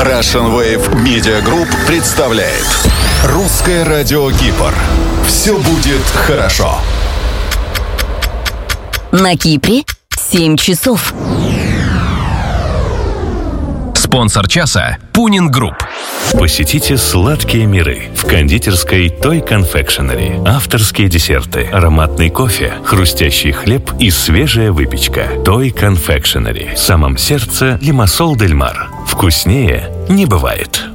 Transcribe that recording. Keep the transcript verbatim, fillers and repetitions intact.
Russian Wave Media Group представляет Русское радио Кипр. Все будет хорошо. На Кипре семь часов. Спонсор часа – Пунин Групп. Посетите сладкие миры в кондитерской Toy Confectionery. Авторские десерты, ароматный кофе, хрустящий хлеб и свежая выпечка. Toy Confectionery. В самом сердце Лимассол дель Мар. Вкуснее не бывает.